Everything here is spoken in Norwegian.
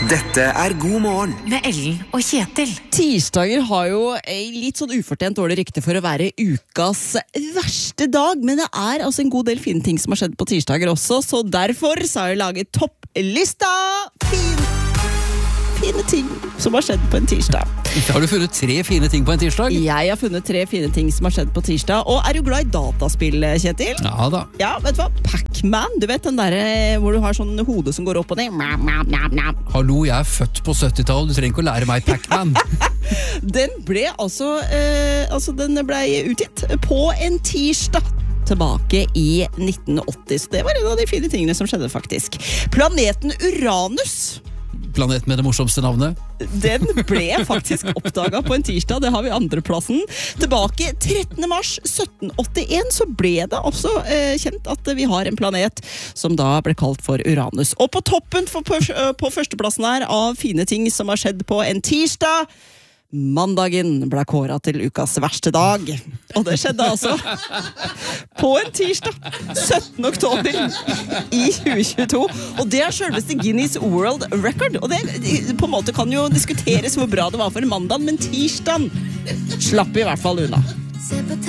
Dette God morgen med Ellen og Kjetil. Tirsdager har jo litt sånn ufortjent dårlig rykte for å være ukas verste dag, men det altså en god del fine ting som har skjedd på tirsdager også, så derfor så har jeg laget topplista fine ting som har skjedd på en tirsdag. Har du funnet 3 fine ting på en tirsdag? Jeg har funnet 3 fine ting som har skjedd på tirsdag, og er du glad i dataspill, Kjetil? Ja da. Ja, vet du hva? Pac-Man, du vet den der hvor du har sånn hode som går opp og ned. Hallo, jeg er født på 70-tallet, du trenger ikke å lære meg Pac-Man. Den ble den ble utgitt på en tirsdag tilbake i 1980, så det var en av de fine tingene som skjedde faktisk. Planeten Uranus, Planet med det morsomste navnet. den ble faktisk oppdaget på en tirsdag, det har vi andreplassen. Tilbake 13. mars 1781 så ble det også kjent at vi har en planet som da ble kalt for Uranus. Og på toppen på førsteplassen her av fine ting som har skjedd på en tirsdag, mandagen ble kåret til ukas verste dag. Og det skjedde altså på en tirsdag 17. oktober i 2022. Og det selveste Guinness World Record. Og det på en måte kan jo diskuteres hvor bra det var for mandagen, men tirsdagen slapp i hvert fall unna.